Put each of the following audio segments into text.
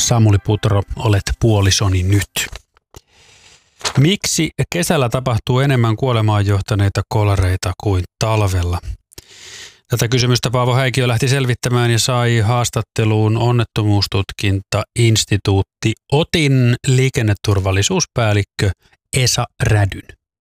Samuli Putro, olet puolisoni nyt. Miksi kesällä tapahtuu enemmän kuolemaan johtaneita kolareita kuin talvella? Tätä kysymystä Paavo Häikiö lähti selvittämään ja sai haastatteluun onnettomuustutkintainstituutti OTin liikenneturvallisuuspäällikkö Esa Rädyn.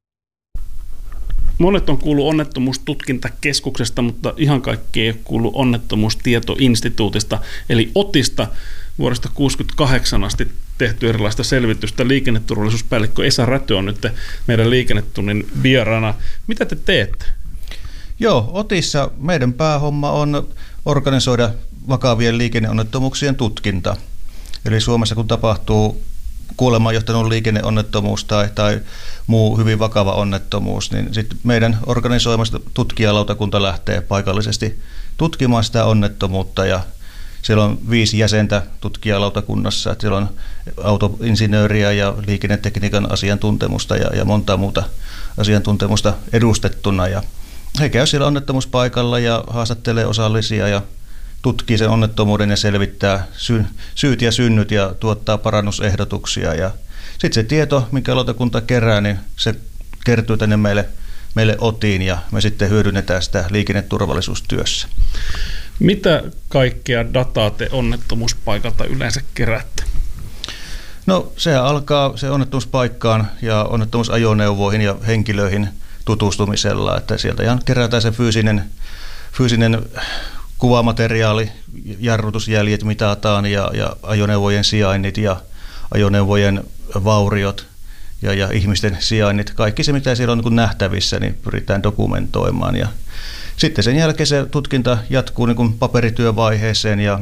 Monet on kuullut onnettomuustutkintakeskuksesta, mutta ihan kaikki ei ole kuullut onnettomuustietoinstituutista, eli OTista, vuodesta 1968 asti tehty erilaista selvitystä. Liikenneturvallisuuspäällikkö Esa Räty on nyt meidän liikennetunnin vieraana. Mitä te teette? Joo, OTissa meidän päähomma on organisoida vakavien liikenneonnettomuuksien tutkinta. Eli Suomessa kun tapahtuu kuolemaan johtanut liikenneonnettomuus tai muu hyvin vakava onnettomuus, niin sitten meidän organisoimasta tutkijalautakunta lähtee paikallisesti tutkimaan sitä onnettomuutta, ja siellä on 5 jäsentä tutkijalautakunnassa, että siellä on autoinsinööriä ja liikennetekniikan asiantuntemusta ja monta muuta asiantuntemusta edustettuna, ja he käy siellä onnettomuuspaikalla ja haastattelee osallisia ja tutkii sen onnettomuuden ja selvittää syyt ja synnyt ja tuottaa parannusehdotuksia. Ja sitten se tieto, minkä lautakunta kerää, niin se kertyy tänne meille OTiin ja me sitten hyödynnetään sitä liikenneturvallisuustyössä. Mitä kaikkea dataa te onnettomuuspaikalta yleensä keräätte? No sehän alkaa se onnettomuuspaikkaan ja onnettomuusajoneuvoihin ja henkilöihin tutustumisella, että sieltä ihan kerätään se fyysinen kuvamateriaali, jarrutusjäljet mitataan ja ajoneuvojen sijainnit ja ajoneuvojen vauriot ja ihmisten sijainnit. Kaikki se, mitä siellä on niin kuin nähtävissä, niin pyritään dokumentoimaan. Ja sitten sen jälkeen se tutkinta jatkuu niin kuin paperityövaiheeseen ja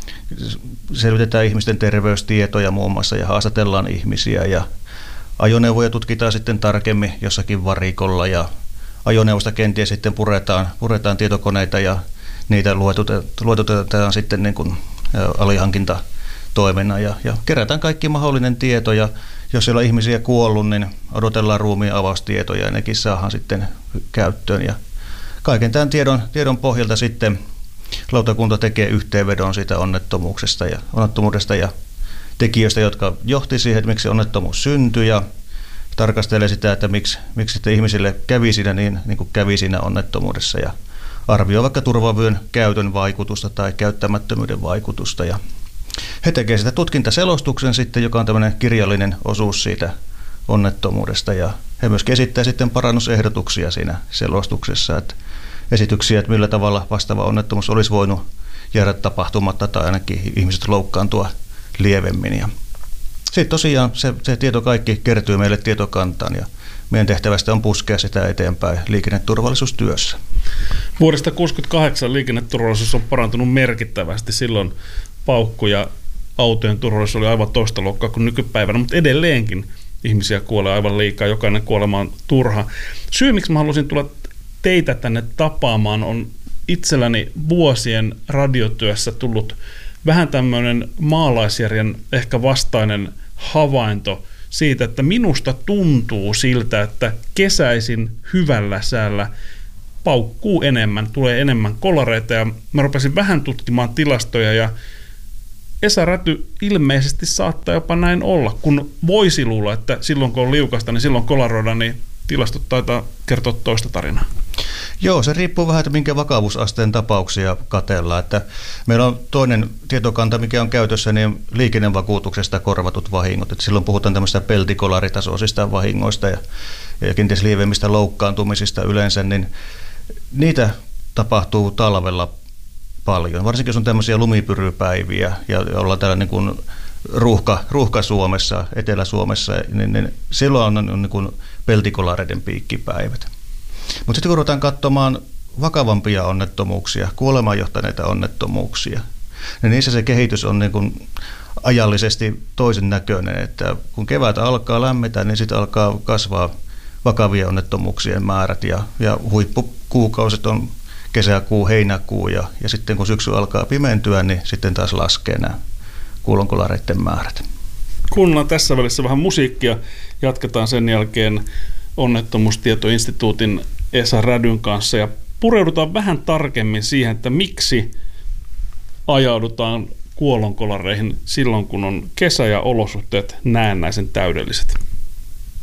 selvitetään ihmisten terveystietoja muun muassa ja haastatellaan ihmisiä. Ja ajoneuvoja tutkitaan sitten tarkemmin jossakin varikolla ja ajoneuvosta kenties sitten puretaan tietokoneita ja niitä luotetetaan sitten niin kuin alihankintatoimena ja kerätään kaikki mahdollinen tieto, ja jos siellä on ihmisiä kuollut, niin odotellaan ruumiin avaustietoja ja nekin saadaan sitten käyttöön. Ja kaiken tämän tiedon pohjalta sitten lautakunta tekee yhteenvedon siitä onnettomuudesta ja tekijöistä, jotka johti siihen, että miksi onnettomuus syntyi, ja tarkastelee sitä, että miksi sitten ihmisille kävi siinä niin kuin kävi siinä onnettomuudessa, ja arvioi vaikka turvavyön käytön vaikutusta tai käyttämättömyyden vaikutusta. Ja he tekevät sitä tutkintaselostuksen sitten, joka on tämmöinen kirjallinen osuus siitä onnettomuudesta, ja he myös esittää sitten parannusehdotuksia siinä selostuksessa, että esityksiä, että millä tavalla vastaava onnettomuus olisi voinut jäädä tapahtumatta tai ainakin ihmiset loukkaantua lievemmin. Ja sitten tosiaan se tieto kaikki kertyy meille tietokantaan, ja meidän tehtävästä on puskea sitä eteenpäin liikenneturvallisuustyössä. Vuodesta 1968 liikenneturvallisuus on parantunut merkittävästi. Silloin paukku ja autojen turvallisuus oli aivan toista luokkaa kuin nykypäivänä, mutta edelleenkin ihmisiä kuolee aivan liikaa, jokainen kuolema on turha. Syy, miksi mä halusin tulla teitä tänne tapaamaan, on itselläni vuosien radiotyössä tullut vähän tämmöinen maalaisjärjen ehkä vastainen havainto siitä, että minusta tuntuu siltä, että kesäisin hyvällä säällä paukkuu enemmän, tulee enemmän kolareita, ja mä rupesin vähän tutkimaan tilastoja, ja Esa Räty ilmeisesti saattaa jopa näin olla, kun voisi luulla, että silloin kun on liukasta, niin silloin kolaroida, niin tilastot taitaa kertoa toista tarinaa. Joo, se riippuu vähän, että minkä vakavuusasteen tapauksia katsellaan. Että meillä on toinen tietokanta, mikä on käytössä, niin liikennevakuutuksesta korvatut vahingot. Että silloin puhutaan tämmöistä peltikolaritasoisista vahingoista ja kenties lievemmistä loukkaantumisista yleensä, niin niitä tapahtuu talvella paljon. Varsinkin jos on tämmöisiä lumipyrypäiviä ja ollaan täällä niin kuin ruuhka-Suomessa, Etelä-Suomessa, niin silloin on niin kuin peltikolareiden piikkipäivät. Mutta sitten kun ruvetaan katsomaan vakavampia onnettomuuksia, kuolemaan johtaneita onnettomuuksia, niin niissä se kehitys on niin kuin ajallisesti toisen näköinen, että kun kevät alkaa lämmetä, niin sitten alkaa kasvaa vakavia onnettomuuksien määrät, ja huippukuukauset on kesäkuu, heinäkuu, ja sitten kun syksy alkaa pimentyä, niin sitten taas laskee nämä kuolonkolareiden määrät. Kuunnellaan tässä välissä vähän musiikkia, jatketaan sen jälkeen Onnettomuustietoinstituutin Esa Rädyn kanssa ja pureudutaan vähän tarkemmin siihen, että miksi ajaudutaan kuolonkolareihin silloin, kun on kesä ja olosuhteet näennäisen täydelliset.